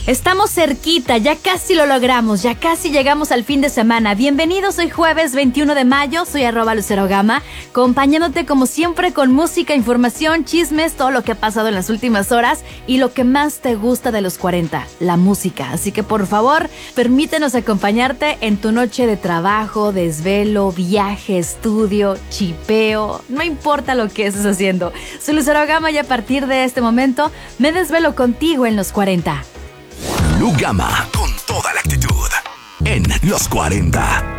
Estamos cerquita, ya casi lo logramos, ya casi llegamos al fin de semana. Bienvenidos, hoy jueves 21 de mayo, soy @LuceroGama, acompañándote como siempre con música, información, chismes, todo lo que ha pasado en las últimas horas y lo que más te gusta de los 40, la música. Así que por favor, permítenos acompañarte en tu noche de trabajo, desvelo, viaje, estudio, chipeo, no importa lo que estés haciendo. Soy Lucero Gama y a partir de este momento me desvelo contigo en los 40. Lu Gama, con toda la actitud, en los 40.